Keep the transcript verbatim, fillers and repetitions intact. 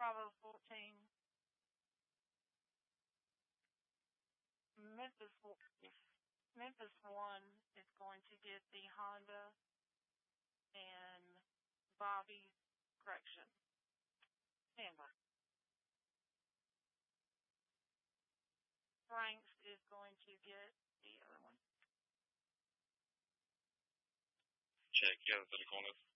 Bravo fourteen. Memphis, Memphis one is going to get the Honda and Bobby, correction, standby. Franks is going to get the other one. Check, yeah, the corner.